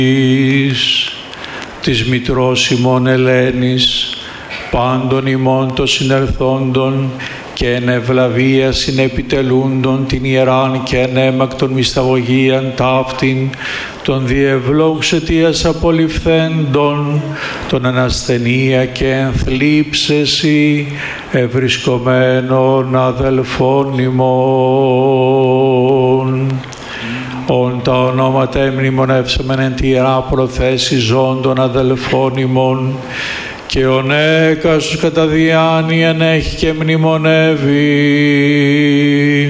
της Μητρός ημών Ελένης, πάντων ημών των συνελθόντων και εν ευλαβία συνεπιτελούντων την ιεράν και ενέμακτον μυσταγωγίαν ταύτην των διευλόγους αιτίας απολυφθέντων, τον ανασθενεία και ενθλίψεση ευρισκομένων αδελφών ημών. Ον τα ονόματα μνημονεύσαμεν εν τη Ιερά Προθέση ζών των αδελφών ημών, και ο νέκας κατά διάνοια έχει και μνημονεύει.